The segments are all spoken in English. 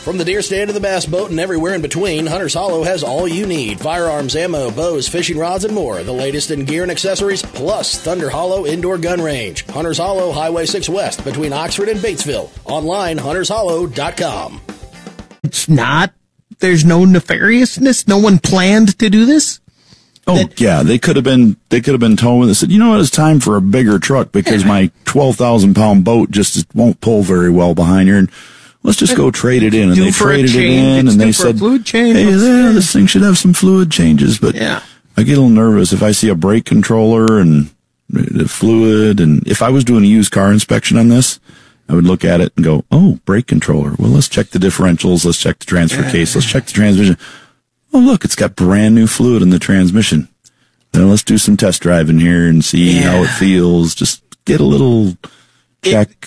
From the deer stand to the bass boat and everywhere in between, Hunter's Hollow has all you need. Firearms, ammo, bows, fishing rods, and more. The latest in gear and accessories, plus Thunder Hollow Indoor Gun Range. Hunter's Hollow, Highway 6 West, between Oxford and Batesville. Online, huntershollow.com. It's not. There's no nefariousness. No one planned to do this. Yeah, they could have been told. They said, you know what, it's time for a bigger truck because my 12,000-pound boat just won't pull very well behind here, and let's just go trade it in. And they traded it in, and they said, hey, this thing should have some fluid changes. But I get a little nervous if I see a brake controller and the fluid, and if I was doing a used car inspection on this, I would look at it and go, oh, brake controller. Well, let's check the differentials. Let's check the transfer case. Let's check the transmission. Oh, look, it's got brand new fluid in the transmission. Now let's do some test driving here and see how it feels. Just get a little check.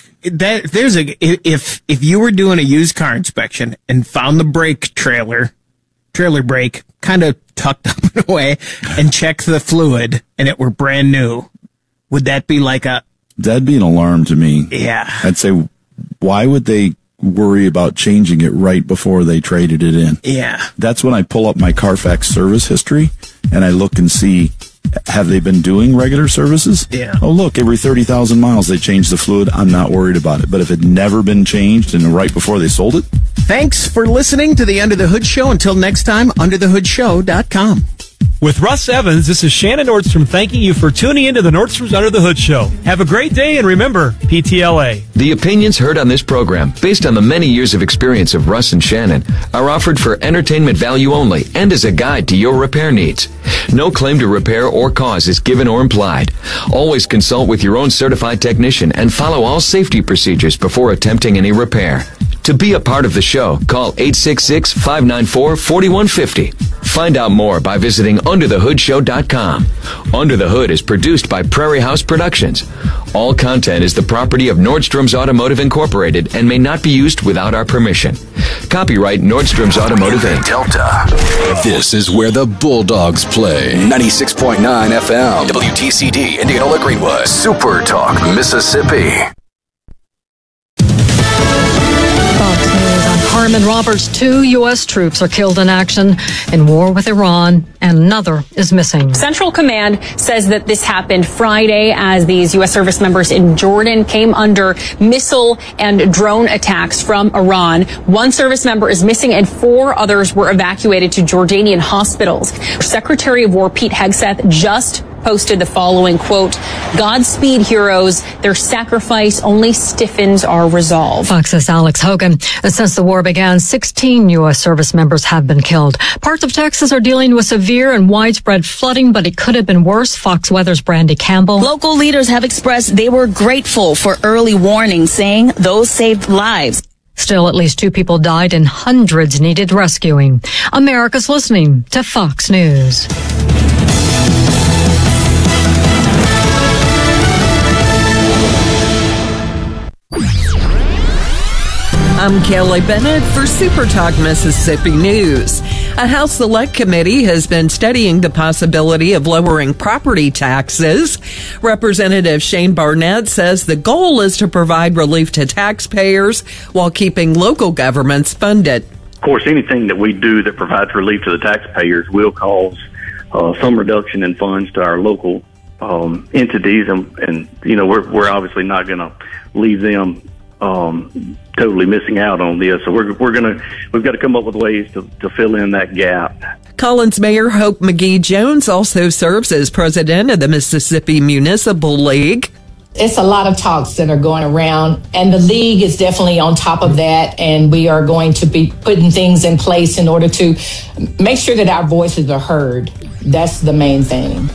If you were doing a used car inspection and found the trailer brake kind of tucked up and away, and checked the fluid and it were brand new, would that be like that'd be an alarm to me. Yeah. I'd say, why would they worry about changing it right before they traded it in? Yeah. That's when I pull up my Carfax service history and I look and see, have they been doing regular services? Yeah. Oh, look, every 30,000 miles they change the fluid. I'm not worried about it. But if it never been changed and right before they sold it? Thanks for listening to the Under the Hood Show. Until next time, underthehoodshow.com. With Russ Evans, this is Shannon Nordstrom thanking you for tuning into the Nordstrom's Under the Hood Show. Have a great day, and remember, PTLA. The opinions heard on this program, based on the many years of experience of Russ and Shannon, are offered for entertainment value only and as a guide to your repair needs. No claim to repair or cause is given or implied. Always consult with your own certified technician and follow all safety procedures before attempting any repair. To be a part of the show, call 866-594-4150. Find out more by visiting underthehoodshow.com. Under the Hood is produced by Prairie House Productions. All content is the property of Nordstrom's Automotive Incorporated and may not be used without our permission. Copyright Nordstrom's Automotive Inc. Delta. This is where the Bulldogs play. 96.9 FM. WTCD, Indianola Greenwood. Super Talk, Mississippi. Harmon Roberts, 2 U.S. troops are killed in action in war with Iran, and another is missing. Central Command says that this happened Friday as these U.S. service members in Jordan came under missile and drone attacks from Iran. 1 service member is missing and 4 others were evacuated to Jordanian hospitals. Secretary of War Pete Hegseth just posted the following quote, "Godspeed, heroes. Their sacrifice only stiffens our resolve." Fox's Alex Hogan. Since the war began, 16 U.S. service members have been killed. Parts of Texas are dealing with severe and widespread flooding, but it could have been worse. Fox Weather's Brandy Campbell. Local leaders have expressed they were grateful for early warning, saying those saved lives. Still, at least 2 people died and hundreds needed rescuing. America's listening to Fox News. I'm Kelly Bennett for Super Talk Mississippi News. A House Select Committee has been studying the possibility of lowering property taxes. Representative Shane Barnett says the goal is to provide relief to taxpayers while keeping local governments funded. Of course, anything that we do that provides relief to the taxpayers will cause some reduction in funds to our local entities, and you know we're obviously not going to leave them totally missing out on this. So we've got to come up with ways to fill in that gap. Collins Mayor Hope McGee Jones also serves as president of the Mississippi Municipal League. It's a lot of talks that are going around, and the league is definitely on top of that, and we are going to be putting things in place in order to make sure that our voices are heard. That's the main thing.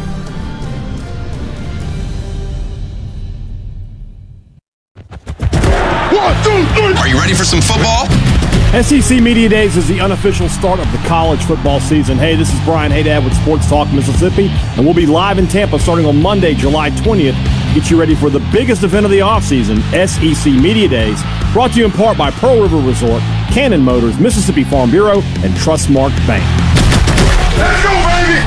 Are you ready for some football? SEC Media Days is the unofficial start of the college football season. Hey, this is Brian Haydad with Sports Talk Mississippi, and we'll be live in Tampa starting on Monday, July 20th. Get you ready for the biggest event of the offseason, SEC Media Days, brought to you in part by Pearl River Resort, Cannon Motors, Mississippi Farm Bureau, and Trustmark Bank. Let's go, baby!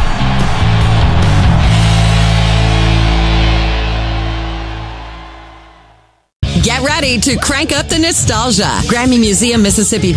Get ready to crank up the nostalgia. Grammy Museum Mississippi